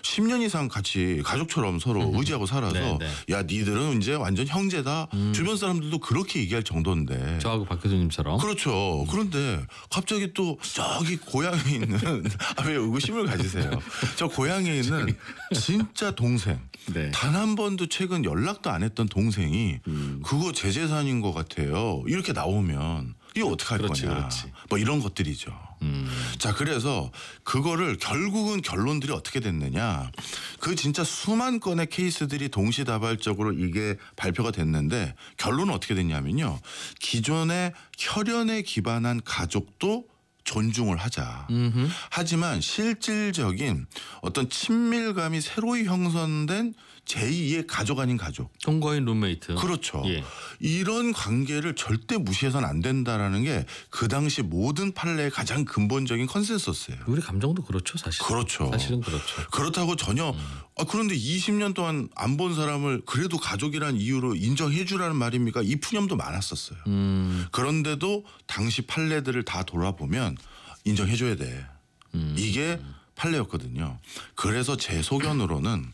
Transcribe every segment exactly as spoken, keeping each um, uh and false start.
십 년 이상 같이 가족처럼 서로 음. 의지하고 살아서 네, 네. 야 니들은 이제 완전 형제다. 음. 주변 사람들도 그렇게 얘기할 정도인데. 저하고 박 교수님처럼. 그렇죠. 그런데 갑자기 또 저기 고향에 있는 아, 왜 의구심을 가지세요. 저 고향에 있는 진짜 동생. 네. 단 한 번도 최근 연락도 안 했던 동생이 음. 그거 제 재산인 것 같아요. 이렇게 나오면 이거 어떡할 그렇지, 거냐. 그렇지. 뭐 이런 것들이죠. 음. 자, 그래서 그거를 결국은 결론들이 어떻게 됐느냐. 그 진짜 수만 건의 케이스들이 동시다발적으로 이게 발표가 됐는데 결론은 어떻게 됐냐면요. 기존의 혈연에 기반한 가족도 존중을 하자. 음흠. 하지만 실질적인 어떤 친밀감이 새로이 형성된 제이의 가족 아닌 가족. 동거인 룸메이트. 그렇죠. 예. 이런 관계를 절대 무시해서는 안 된다라는 게 그 당시 모든 판례의 가장 근본적인 컨센서스예요. 우리 감정도 그렇죠, 사실. 그렇죠. 사실은 그렇죠. 그렇다고 전혀 음. 아, 그런데 이십 년 동안 안 본 사람을 그래도 가족이란 이유로 인정해 주라는 말입니까? 이 푸념도 많았었어요. 음. 그런데도 당시 판례들을 다 돌아보면 인정해 줘야 돼. 음. 이게 판례였거든요. 그래서 제 소견으로는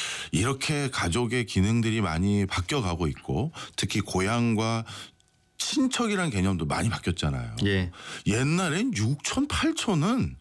이렇게 가족의 기능들이 많이 바뀌어가고 있고 특히 고향과 친척이라는 개념도 많이 바뀌었잖아요. 예. 옛날엔 육촌, 팔촌은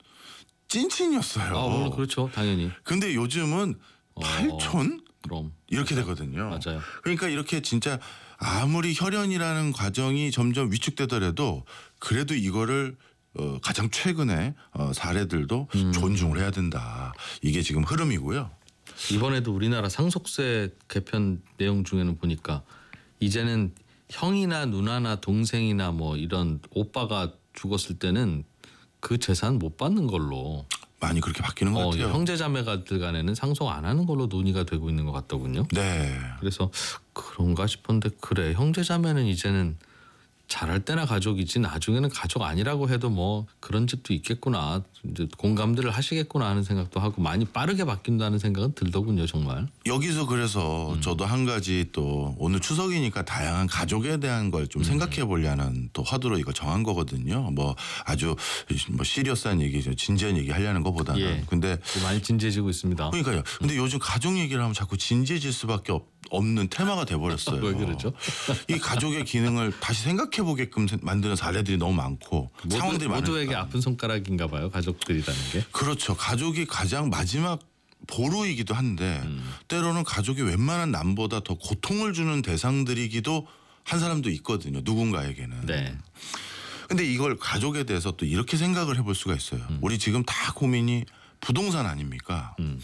찐친이었어요. 아, 물론 그렇죠, 당연히. 근데 요즘은 어, 팔촌 그럼 이렇게 되거든요. 맞아요. 그러니까 이렇게 진짜 아무리 혈연이라는 과정이 점점 위축되더라도 그래도 이거를 어, 가장 최근에 어, 사례들도 음. 존중을 해야 된다. 이게 지금 흐름이고요. 이번에도 우리나라 상속세 개편 내용 중에는 보니까 이제는 형이나 누나나 동생이나 뭐 이런 오빠가 죽었을 때는 그 재산 못 받는 걸로 많이 그렇게 바뀌는 것 어, 같아요. 형제자매가들 간에는 상속 안 하는 걸로 논의가 되고 있는 것 같더군요. 네. 그래서 그런가 싶은데 그래 형제자매는 이제는 잘할 때나 가족이지 나중에는 가족 아니라고 해도 뭐 그런 집도 있겠구나 이제 공감들을 하시겠구나 하는 생각도 하고 많이 빠르게 바뀐다는 생각은 들더군요 정말. 여기서 그래서 음. 저도 한 가지 또 오늘 추석이니까 다양한 가족에 대한 걸 좀 음. 생각해 보려는 또 화두로 이거 정한 거거든요. 뭐 아주 뭐 시리어스한 얘기죠. 진지한 얘기 하려는 것보다는. 예. 근데 많이 진지해지고 있습니다. 그러니까요. 근데 요즘 가족 얘기를 하면 자꾸 진지해질 수밖에 없, 없는 테마가 돼버렸어요. 왜 그러죠? 이 가족의 기능을 다시 생각해 보게끔 만드는 사례들이 너무 많고 모두, 상황들이 모두에게 많으니까. 아픈 손가락인가 봐요 가족들이라는 게. 그렇죠. 가족이 가장 마지막 보루이기도 한데 음. 때로는 가족이 웬만한 남보다 더 고통을 주는 대상들이기도 한 사람도 있거든요. 누군가에게는. 네. 근데 이걸 가족에 대해서 또 이렇게 생각을 해볼 수가 있어요. 음. 우리 지금 다 고민이 부동산 아닙니까? 음.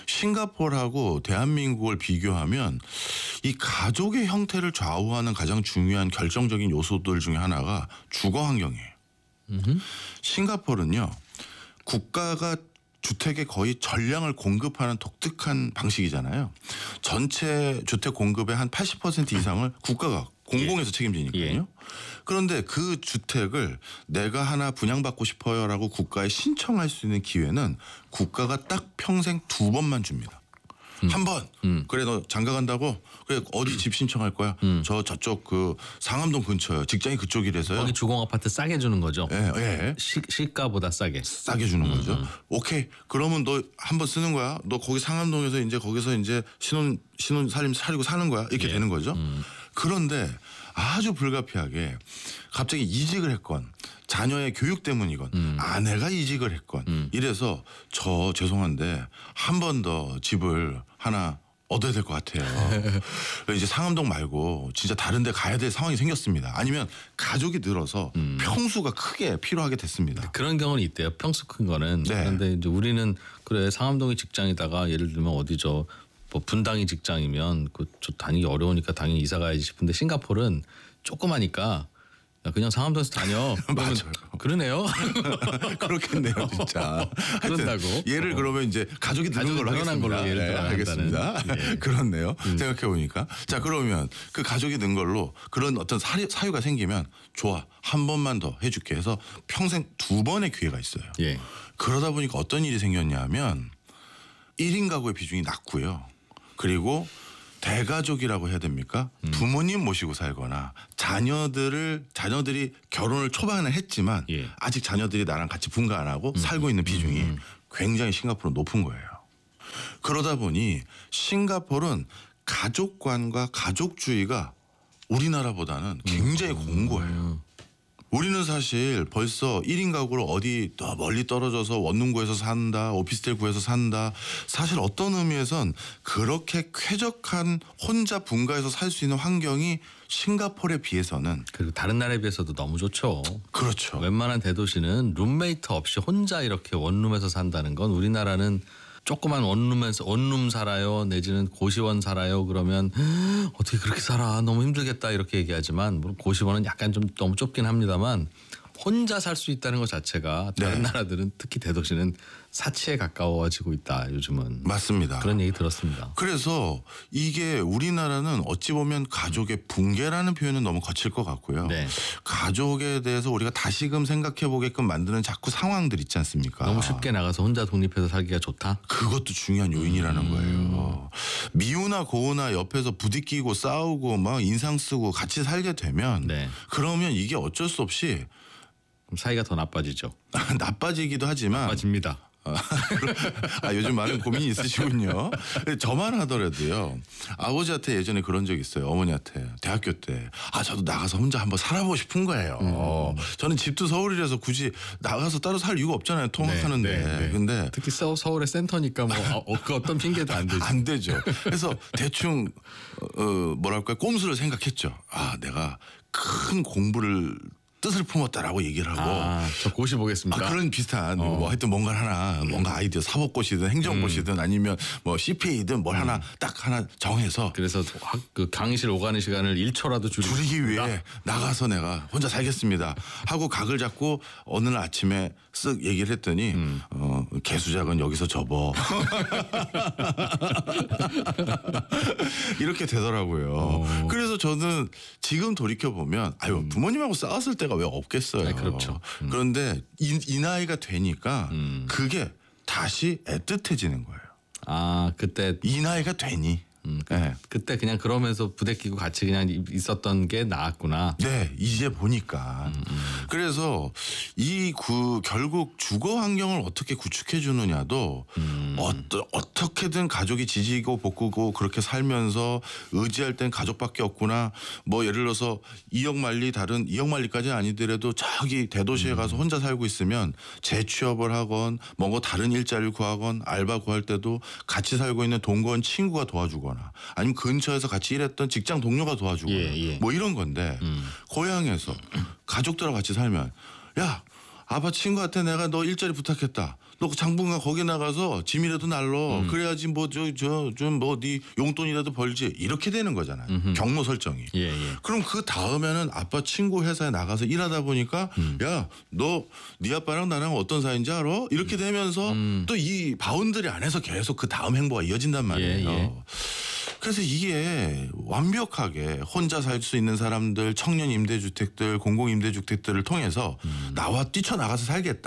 싱가포르하고 대한민국을 비교하면 이 가족의 형태를 좌우하는 가장 중요한 결정적인 요소들 중에 하나가 주거 환경이에요. 음흠. 싱가포르는요. 국가가 주택의 거의 전량을 공급하는 독특한 방식이잖아요. 전체 주택 공급의 한 팔십 퍼센트 이상을 국가가 공공에서 책임지니까요. 예. 그런데 그 주택을 내가 하나 분양받고 싶어요라고 국가에 신청할 수 있는 기회는 국가가 딱 평생 두 번만 줍니다. 음. 한 번. 음. 그래 너 장가 간다고? 그래 어디 집 신청할 거야? 음. 저 저쪽 그 상암동 근처요. 직장이 그쪽이라서요. 거기 주공 아파트 싸게 주는 거죠. 예, 예. 시, 시가보다 싸게. 싸게 주는 거죠. 음. 오케이. 그러면 너 한 번 쓰는 거야. 너 거기 상암동에서 이제 거기서 이제 신혼 신혼 살림 차리고 사는 거야. 이렇게 예. 되는 거죠. 음. 그런데 아주 불가피하게 갑자기 이직을 했건 자녀의 교육 때문이건 음. 아내가 이직을 했건 음. 이래서 저 죄송한데 한 번 더 집을 하나 얻어야 될 것 같아요. 이제 상암동 말고 진짜 다른 데 가야 될 상황이 생겼습니다. 아니면 가족이 늘어서 음. 평수가 크게 필요하게 됐습니다. 그런 경우는 있대요. 평수 큰 거는. 네. 그런데 이제 우리는 그래 상암동이 직장이다가 예를 들면 어디죠. 뭐 분당이 직장이면 그저 다니기 어려우니까 당연히 이사 가야지 싶은데 싱가포르는 조그마니까 야, 그냥 상암동에서 다녀. 그러면 맞아요. 그러네요. 그렇겠네요, 진짜. 그런다고. 하여튼 얘를 어. 그러면 이제 가족이 드는 가족이 걸로 늘어난 하겠습니다. 걸로 예를 네, 들어 알겠습니다. 한다는. 예. 그렇네요. 음. 생각해 보니까. 자, 그러면 그 가족이 는 걸로 그런 어떤 사유, 사유가 생기면 좋아. 한 번만 더 해줄게 해서 평생 두 번의 기회가 있어요. 예. 그러다 보니까 어떤 일이 생겼냐면 일 인 가구의 비중이 낮고요. 그리고 대가족이라고 해야 됩니까? 음. 부모님 모시고 살거나 자녀들을 자녀들이 결혼을 초반에 했지만 예. 아직 자녀들이 나랑 같이 분가 안 하고 살고 있는 비중이 음. 굉장히 싱가포르 높은 거예요. 그러다 보니 싱가포르는 가족관과 가족주의가 우리나라보다는 굉장히 공고해요. 우리는 사실 벌써 일 인 가구로 어디 더 멀리 떨어져서 원룸구에서 산다, 오피스텔 구에서 산다. 사실 어떤 의미에선 그렇게 쾌적한 혼자 분가해서 살 수 있는 환경이 싱가포르에 비해서는 그리고 다른 나라에 비해서도 너무 좋죠. 그렇죠. 웬만한 대도시는 룸메이트 없이 혼자 이렇게 원룸에서 산다는 건 우리나라는 조그만 원룸에서 원룸 살아요 내지는 고시원 살아요 그러면 어떻게 그렇게 살아 너무 힘들겠다 이렇게 얘기하지만 물론 고시원은 약간 좀 너무 좁긴 합니다만 혼자 살 수 있다는 것 자체가 다른 네. 나라들은 특히 대도시는 사치에 가까워지고 있다 요즘은. 맞습니다. 그런 얘기 들었습니다. 그래서 이게 우리나라는 어찌 보면 가족의 붕괴라는 표현은 너무 거칠 것 같고요. 네. 가족에 대해서 우리가 다시금 생각해 보게끔 만드는 자꾸 상황들 있지 않습니까? 너무 쉽게 나가서 혼자 독립해서 살기가 좋다. 그것도 중요한 요인이라는 음. 거예요. 미우나 고우나 옆에서 부딪히고 싸우고 막 인상 쓰고 같이 살게 되면 네. 그러면 이게 어쩔 수 없이 그럼 사이가 더 나빠지죠. 나빠지기도 하지만 나빠집니다. 아, 요즘 많은 고민이 있으시군요. 저만 하더라도요. 아버지한테 예전에 그런 적 있어요. 어머니한테 대학교 때. 아 저도 나가서 혼자 한번 살아보고 싶은 거예요. 음. 저는 집도 서울이라서 굳이 나가서 따로 살 이유가 없잖아요. 통학하는데. 네, 네, 네. 근데 특히 서, 서울의 센터니까 뭐 어, 그 어떤 핑계도 안 되죠. 안 되죠. 그래서 대충 어, 뭐랄까 꼼수를 생각했죠. 아 내가 큰 공부를 뜻을 품었다라고 얘기를 하고 아, 저 고시 보겠습니다. 아, 그런 비슷한 어. 뭐 하여튼 뭔가 하나 뭔가 아이디어 사법고시든 행정고시든 아니면 뭐 씨피에이든 뭘 하나 딱 하나 정해서 그래서 학, 그 강의실 오가는 시간을 일 초라도 줄이고 줄이기 위해 나가서 내가 혼자 살겠습니다 하고 각을 잡고 어느 날 아침에 쓱 얘기를 했더니 어, 개수작은 여기서 접어 이렇게 되더라고요. 어. 그래서 저는 지금 돌이켜 보면 아유 부모님하고 싸웠을 때가 왜 없겠어요. 아니, 그렇죠. 음. 그런데 이, 이 나이가 되니까 음. 그게 다시 애틋해지는 거예요. 아 그때 이 나이가 되니. 음, 그, 네. 그때 그냥 그러면서 부대끼고 같이 그냥 있었던 게 나았구나. 네, 이제 보니까. 음, 음. 그래서 이 구, 결국 주거 환경을 어떻게 구축해 주느냐도 음. 어떠, 어떻게든 가족이 지지고 볶고 그렇게 살면서 의지할 땐 가족밖에 없구나. 뭐 예를 들어서 이억만리 다른 이억만리까지는 아니더라도 저기 대도시에 가서 혼자 살고 있으면 재취업을 하건 뭔가 다른 일자리를 구하건 알바 구할 때도 같이 살고 있는 동거원 친구가 도와주거나 아니면 근처에서 같이 일했던 직장 동료가 도와주거나 예, 예. 뭐 이런 건데 음. 고향에서 가족들하고 같이 살면 야 아빠 친구한테 내가 너 일자리 부탁했다. 너 당분간 거기 나가서 짐이라도 날러. 음. 그래야지 뭐 저 저 좀 뭐 네 용돈이라도 벌지. 이렇게 되는 거잖아요. 음흠. 경로 설정이. 예, 예. 그럼 그 다음에는 아빠 친구 회사에 나가서 일하다 보니까 음. 야 너 네 아빠랑 나랑 어떤 사이인지 알아? 이렇게 되면서 음. 또 이 바운더리 안에서 계속 그 다음 행보가 이어진단 말이에요. 예, 예. 그래서 이게 완벽하게 혼자 살 수 있는 사람들, 청년 임대주택들, 공공 임대주택들을 통해서 음. 나와 뛰쳐나가서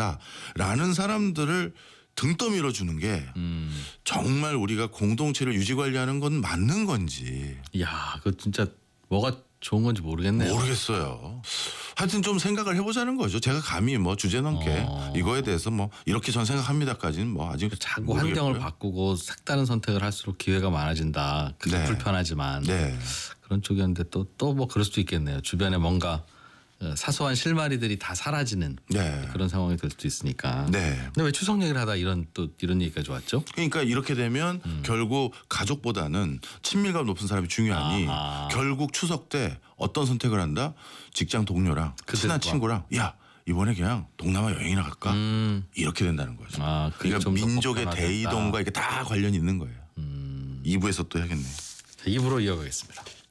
살겠다라는 사람들을 등 떠밀어 주는 게 음. 정말 우리가 공동체를 유지 관리하는 건 맞는 건지 야, 그 진짜 뭐가 좋은 건지 모르겠네요. 모르겠어요. 하여튼 좀 생각을 해보자는 거죠. 제가 감히 뭐 주제 넘게 어. 이거에 대해서 뭐 이렇게 전 생각합니다까지는 뭐 아직 자꾸 모르겠고요. 환경을 바꾸고 색다른 선택을 할수록 기회가 많아진다. 그게 네. 불편하지만 네. 그런 쪽이었는데 또 또 뭐 그럴 수도 있겠네요. 주변에 뭔가 어, 사소한 실마리들이 다 사라지는 네. 그런 상황이 될 수도 있으니까. 네. 근데 왜 추석 얘기를 하다 이런 또 이런 얘기까지 왔죠? 그러니까 이렇게 되면 음. 결국 가족보다는 친밀감 높은 사람이 중요하니 아하. 결국 추석 때 어떤 선택을 한다? 직장 동료랑 친한 그들과. 친구랑 야 이번에 그냥 동남아 여행이나 갈까? 음. 이렇게 된다는 거죠. 아, 그게 그러니까 좀더 민족의 보편화됐다. 대이동과 이게 다 관련이 있는 거예요. 음. 이 부에서 또 해야겠네. 자, 이 부로 이어가겠습니다.